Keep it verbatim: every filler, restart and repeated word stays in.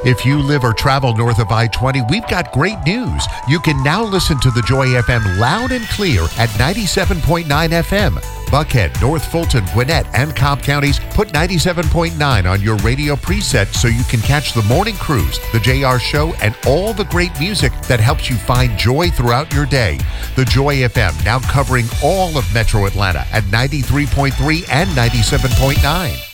If you live or travel north of I twenty, we've got great news. You can now listen to the Joy F M loud and clear at ninety-seven point nine F M. Buckhead, North Fulton, Gwinnett, and Cobb counties, put ninety-seven point nine on your radio preset so you can catch the morning cruise, the J R Show, and all the great music that helps you find joy throughout your day. The Joy F M now covering all of Metro Atlanta at ninety-three point three and ninety-seven point nine.